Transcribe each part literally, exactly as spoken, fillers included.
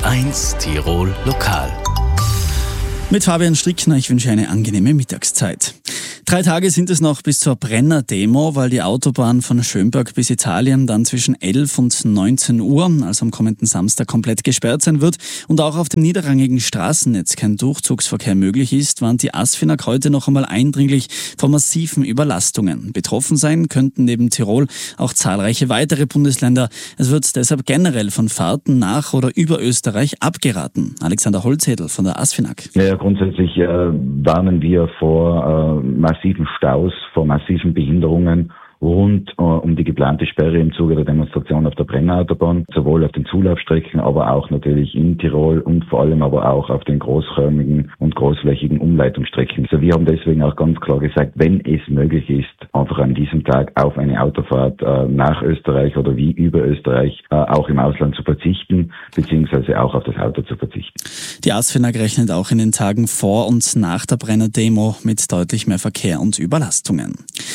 eins Tirol Lokal. Mit Fabian Strickner, ich wünsche eine angenehme Mittagszeit. Drei Tage sind es noch bis zur Brenner-Demo, weil die Autobahn von Schönberg bis Italien dann zwischen elf und neunzehn Uhr, also am kommenden Samstag, komplett gesperrt sein wird und auch auf dem niederrangigen Straßennetz kein Durchzugsverkehr möglich ist, warnt die ASFINAG heute noch einmal eindringlich vor massiven Überlastungen. Betroffen sein könnten neben Tirol auch zahlreiche weitere Bundesländer. Es wird deshalb generell von Fahrten nach oder über Österreich abgeraten. Alexander Holzedel von der ASFINAG. Ja, grundsätzlich äh, warnen wir vor äh, massiven Staus, vor massiven Behinderungen rund äh, um die geplante Sperre im Zuge der Demonstration auf der Brennerautobahn, sowohl auf den Zulaufstrecken, aber auch natürlich in Tirol und vor allem aber auch auf den großräumigen und großflächigen Umleitungsstrecken. Also wir haben deswegen auch ganz klar gesagt, wenn es möglich ist, einfach an diesem Tag auf eine Autofahrt äh, nach Österreich oder wie über Österreich äh, auch im Ausland zu verzichten, beziehungsweise auch auf das Auto zu verzichten. Die ASFINAG rechnet auch in den Tagen vor und nach der Brenner-Demo mit deutlich mehr Verkehr und Überlastungen.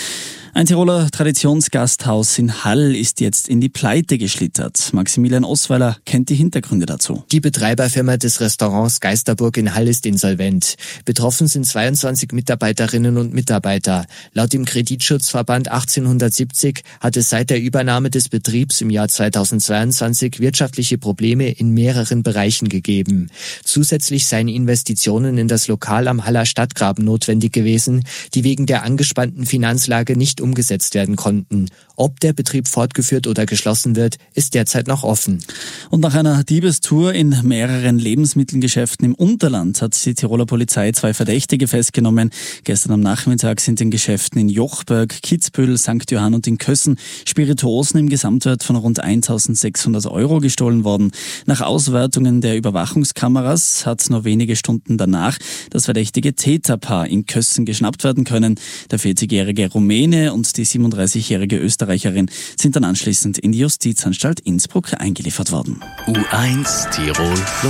Ein Tiroler Traditionsgasthaus in Hall ist jetzt in die Pleite geschlittert. Maximilian Osweiler kennt die Hintergründe dazu. Die Betreiberfirma des Restaurants Geisterburg in Hall ist insolvent. Betroffen sind zweiundzwanzig Mitarbeiterinnen und Mitarbeiter. Laut dem Kreditschutzverband achtzehnhundertsiebzig hat es seit der Übernahme des Betriebs im Jahr zweitausendzweiundzwanzig wirtschaftliche Probleme in mehreren Bereichen gegeben. Zusätzlich seien Investitionen in das Lokal am Haller Stadtgraben notwendig gewesen, die wegen der angespannten Finanzlage nicht umgesetzt werden konnten. Ob der Betrieb fortgeführt oder geschlossen wird, ist derzeit noch offen. Und nach einer Diebestour in mehreren Lebensmittelgeschäften im Unterland hat die Tiroler Polizei zwei Verdächtige festgenommen. Gestern am Nachmittag sind in Geschäften in Jochberg, Kitzbühel, Sankt Johann und in Kössen Spirituosen im Gesamtwert von rund eintausendsechshundert Euro gestohlen worden. Nach Auswertungen der Überwachungskameras hat nur wenige Stunden danach das verdächtige Täterpaar in Kössen geschnappt werden können. Der vierzigjährige Rumäne und die siebenunddreißigjährige Österreicherin sind dann anschließend in die Justizanstalt Innsbruck eingeliefert worden. U eins Tirol Lokal.